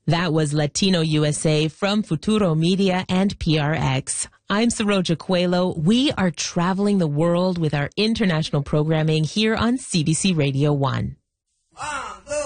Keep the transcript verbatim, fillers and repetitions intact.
That was Latino U S A from Futuro Media and P R X. I'm Saroja Coelho. We are traveling the world with our international programming here on C B C Radio one. One, two.